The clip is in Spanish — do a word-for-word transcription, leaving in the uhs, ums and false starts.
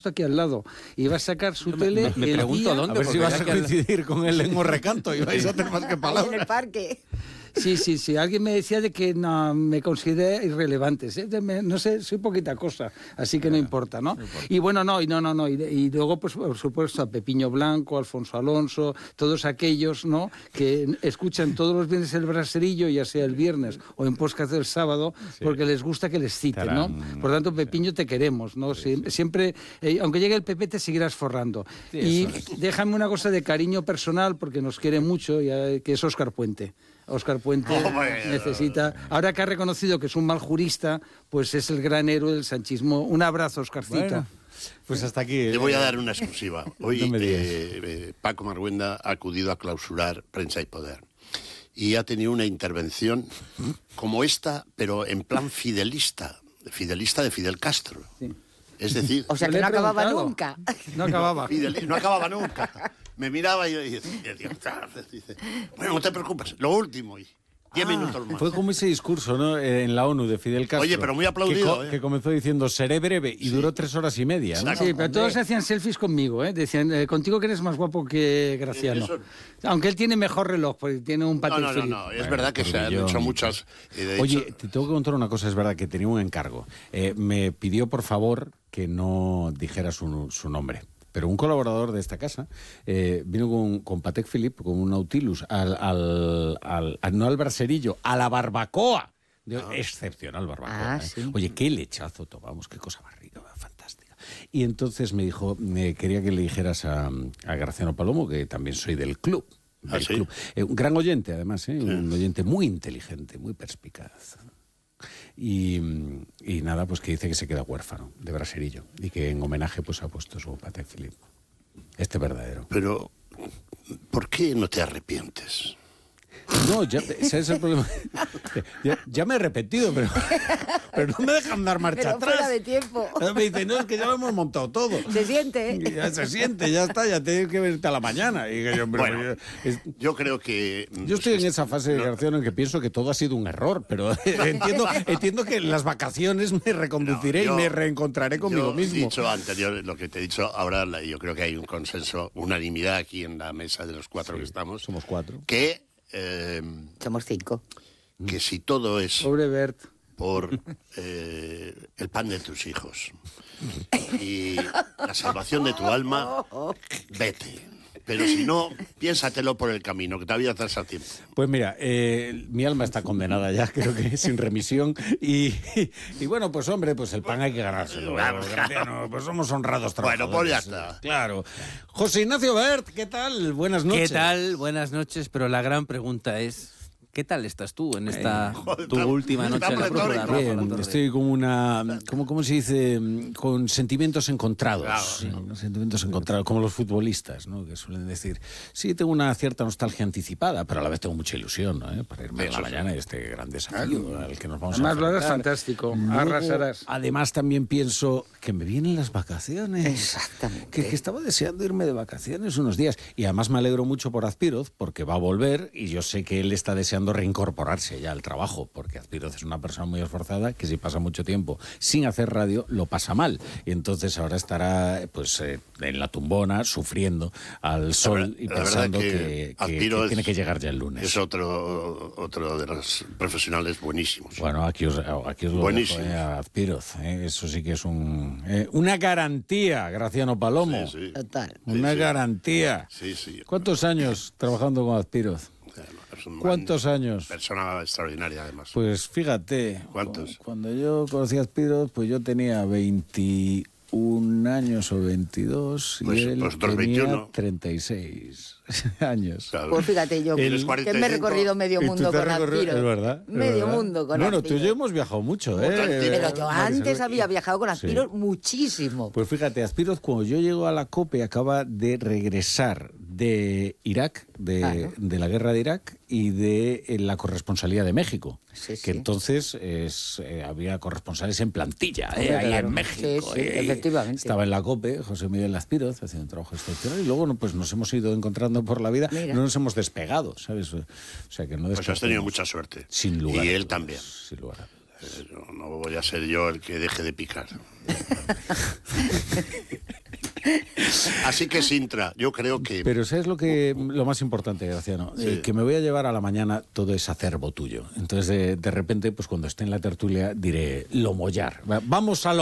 aquí al lado y va a sacar su tele. Me, me pregunto día, dónde. A ver si vas a coincidir con él en un recanto y vais a tener más que palabras. En el parque. Sí, sí, sí. Alguien me decía de que no me considera irrelevante. ¿eh? Me, no sé, soy poquita cosa, así que no importa, ¿no? No importa. Y bueno, no, y no, no, no. Y, y luego, pues, por supuesto, a Pepiño Blanco, Alfonso Alonso, todos aquellos, ¿no? Que escuchan todos los viernes el Braserillo, ya sea el viernes o en podcast del sábado, sí. porque les gusta que les citen, ¿no? Por tanto, Pepiño, sí. te queremos, ¿no? Sí, Sie sí. Siempre, eh, aunque llegue el P P, te seguirás forrando. Sí, y es. déjame una cosa de cariño personal, porque nos quiere mucho, ya, que es Óscar Puente. Óscar Puente oh, necesita... Ahora que ha reconocido que es un mal jurista, pues es el gran héroe del sanchismo. Un abrazo, Óscarcito. Bueno, pues hasta aquí. Le voy a dar una exclusiva. Hoy no eh, eh, Paco Marguenda ha acudido a clausurar Prensa y Poder. Y ha tenido una intervención como esta, pero en plan fidelista. Fidelista de Fidel Castro. Sí. Es decir... O sea, que no acababa nunca. No acababa. Fidel, no acababa nunca. Me miraba y yo decía, dice, bueno, no te preocupes, lo último, y diez ah, minutos más. Fue como ese discurso, ¿no?, en la ONU de Fidel Castro. Oye, pero muy aplaudido, que, ¿eh? que comenzó diciendo, seré breve, y sí. duró tres horas y media, ¿no? Sí, pero todos hacían selfies conmigo, ¿eh? Decían, eh, contigo que eres más guapo que Graciano. Eso... Aunque él tiene mejor reloj, porque tiene un Patek No, no, no, no, es bueno, verdad que se han hecho muchas... De Oye, hecho... te tengo que contar una cosa, es verdad que tenía un encargo. Eh, me pidió, por favor, que no dijera su, su nombre. Pero un colaborador de esta casa eh, vino con, con Patek Philippe, con un Nautilus, al, al, al, al, no al braserillo, a la barbacoa. De, ah. Excepcional barbacoa. Ah, ¿eh? sí. Oye, qué lechazo tomamos, qué cosa más rica, fantástica. Y entonces me dijo, me quería que le dijeras a, a Graciano Palomo, que también soy del club. Del ¿Ah, sí? club. Eh, un gran oyente, además, ¿eh? Sí. Un oyente muy inteligente, muy perspicaz. Y, y nada, pues que dice que se queda huérfano de braserillo y que en homenaje pues ha puesto su Patek Philippe. Este verdadero. Pero, ¿por qué no te arrepientes? No, ya, ese es el problema. Ya, ya me he arrepentido, pero, pero no me dejan dar marcha pero atrás. Fuera de tiempo. Me dicen, no, es que ya lo hemos montado todo. Se siente, ¿eh? Ya se siente, ya está, ya tienes que verte a la mañana. Y yo, pero, bueno, yo, es, yo creo que... Yo estoy en esa fase de no, Graciano en que pienso que todo ha sido un error, pero entiendo, entiendo que en las vacaciones me reconduciré no, yo, y me reencontraré conmigo yo mismo. He dicho anterior, lo que te he dicho, ahora yo creo que hay un consenso, unanimidad aquí en la mesa de los cuatro sí, que estamos. Somos cuatro. Que... Eh, Somos cinco. Que si todo es Pobre Bert. por eh, el pan de tus hijos y la salvación de tu alma, vete. Pero si no, piénsatelo por el camino, que todavía estás a tiempo. Pues mira, eh, mi alma está condenada ya, creo que sin remisión. Y, y, y bueno, pues hombre, pues el pan hay que ganárselo. Claro, Graciano, pues somos honrados trabajadores. Bueno, pues ya está. Claro. José Ignacio Bert, ¿qué tal? Buenas noches. ¿Qué tal? Buenas noches, pero la gran pregunta es... ¿Qué tal estás tú en esta eh, joder, tu está, última noche en la Brújula? Bien, estoy con una, ¿cómo, cómo se dice? Con sentimientos encontrados. Claro, sí, ¿no? Sentimientos encontrados, como los futbolistas, ¿no? Que suelen decir, sí, tengo una cierta nostalgia anticipada, pero a la vez tengo mucha ilusión, ¿no? ¿Eh? Para irme a la mañana este gran desafío claro. al que nos vamos además, a enfrentar. Además, lo harás fantástico, Luego, arrasarás. Además, también pienso que me vienen las vacaciones. Exactamente. Que, que estaba deseando irme de vacaciones unos días. Y además me alegro mucho por Azpiroz, porque va a volver y yo sé que él está deseando reincorporarse ya al trabajo, porque Azpiroz es una persona muy esforzada que si pasa mucho tiempo sin hacer radio lo pasa mal y entonces ahora estará pues eh, en la tumbona sufriendo al sol la, y pensando que, que, que, que tiene que llegar ya el lunes. Es otro otro de los profesionales buenísimos. Bueno, aquí os, aquí os lo dejo, eh, a Azpiroz, eh, eso sí que es un eh, una garantía, Graciano Palomo. Sí, sí. Total. Una sí, garantía. Sí, sí. ¿Cuántos años trabajando con Azpiroz? ¿Cuántos años? Persona extraordinaria, además. Pues fíjate. ¿Cuántos? Cuando yo conocí a Azpiroz, pues yo tenía veintiún años o veintidós pues, y él pues tenía veintiuno. treinta y seis años. Claro. Pues fíjate yo, el, que me he recorrido medio mundo con Azpiroz. Es verdad. Es medio verdad. mundo con Bueno, Azpiroz. tú y yo hemos viajado mucho, ¿eh? Pero yo antes había viajado con Azpiroz sí. muchísimo. Pues fíjate, Azpiroz, cuando yo llego a la COPE, acaba de regresar de Irak, de, ah, ¿no? de la guerra de Irak y de eh, la corresponsalía de México. Sí, sí. Que entonces es, eh, había corresponsales en plantilla, eh, sí, ahí claro. en México. Sí, sí, eh, efectivamente. Estaba en la COPE, José Miguel Azpiroz, haciendo un trabajo excepcional y luego pues nos hemos ido encontrando por la vida, Mira. no nos hemos despegado, ¿sabes? O sea que no pues has tenido mucha suerte. Sin lugar y a él dudas, también. Sin lugar a dudas. Eh, no, no voy a ser yo el que deje de picar. Así que Sintra, yo creo que... Pero ¿sabes lo que lo más importante, Graciano? Sí. Eh, que me voy a llevar a la mañana todo ese acervo tuyo. Entonces, de, de repente, pues cuando esté en la tertulia, diré, lo mollar. Vamos a lo